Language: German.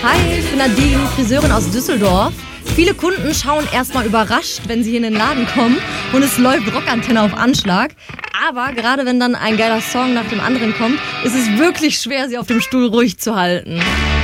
Hi, ich bin Nadine, Friseurin aus Düsseldorf. Viele Kunden schauen erstmal überrascht, wenn sie hier in den Laden kommen und es läuft Rockantenne auf Anschlag. Aber gerade wenn dann ein geiler Song nach dem anderen kommt, ist es wirklich schwer, sie auf dem Stuhl ruhig zu halten.